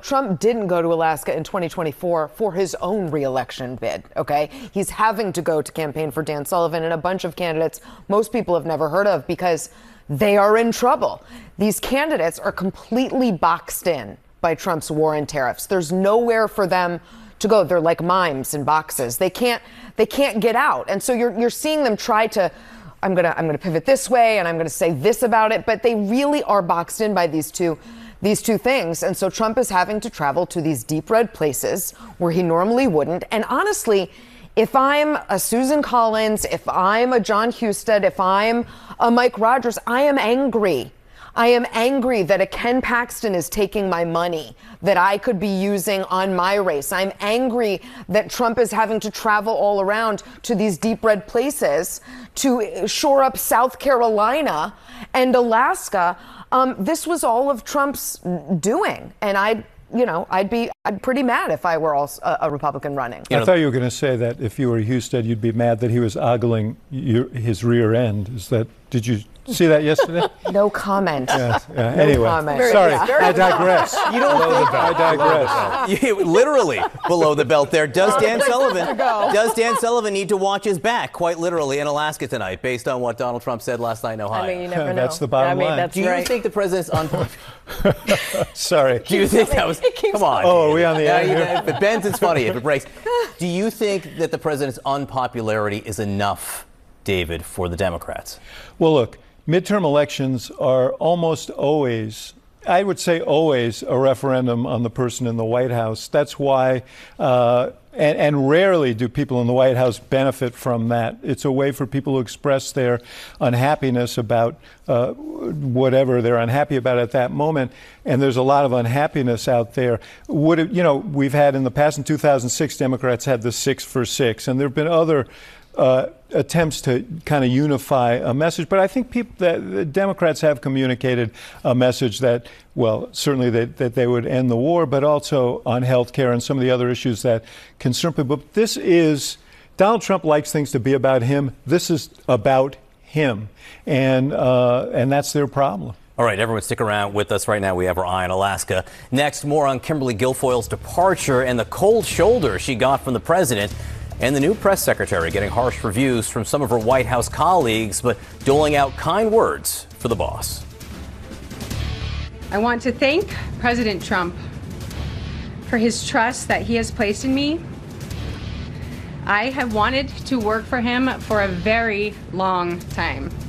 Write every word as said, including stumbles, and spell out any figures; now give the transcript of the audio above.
Trump didn't go to Alaska in twenty twenty-four for his own reelection bid, okay? He's having to go to campaign for Dan Sullivan and a bunch of candidates most people have never heard of because they are in trouble. These candidates are completely boxed in by Trump's war and tariffs. There's nowhere for them to go. They're like mimes in boxes. They can't they can't get out. And so you're you're seeing them try to I'm going to I'm going to pivot this way and I'm going to say this about it, but they really are boxed in by these two these two things. And so Trump is having to travel to these deep red places where he normally wouldn't. And honestly, if I'm a Susan Collins, if I'm a John Husted, if I'm a Mike Rogers, I am angry. I am angry that a Ken Paxton is taking my money that I could be using on my race. I'm angry that Trump is having to travel all around to these deep red places to shore up South Carolina and Alaska. Um, this was all of Trump's doing. And I, you know, I'd be I'd pretty mad if I were also a, a Republican running. I thought you were going to say that if you were Husted, you'd be mad that he was ogling your, his rear end. Is that, did you see that yesterday? No comment. Yes, yeah. No Anyway, comment. sorry, Yeah. I digress. You don't think I digress. You, literally below the belt there. Does Dan Sullivan does Dan Sullivan need to watch his back, quite literally, in Alaska tonight, based on what Donald Trump said last night in Ohio? I mean, you never know. That's the bottom I mean, line. That's Do you right. think the president's unpopular? Sorry. Do you think that was? Come on. Oh, are we on the Yeah, air you- here? If it bends, it's funny. If it breaks, do you think that the president's unpopularity is enough, David, for the Democrats? Well, look, midterm elections are almost always, I would say always, a referendum on the person in the White House. That's why, uh, and, and rarely do people in the White House benefit from that. It's a way for people to express their unhappiness about uh, whatever they're unhappy about at that moment. And there's a lot of unhappiness out there. Would it, you know, we've had in the past, in two thousand six, Democrats had the six for six, and there have been other Uh, attempts to kind of unify a message. But I think people that the Democrats have communicated a message that, well, certainly that, that they would end the war, but also on health care and some of the other issues that concern people. But this is, Donald Trump likes things to be about him. This is about him. And, uh, and that's their problem. All right, everyone stick around with us right now. We have our eye on Alaska. Next, more on Kimberly Guilfoyle's departure and the cold shoulder she got from the president. And the new press secretary getting harsh reviews from some of her White House colleagues, but doling out kind words for the boss. I want to thank President Trump for his trust that he has placed in me. I have wanted to work for him for a very long time.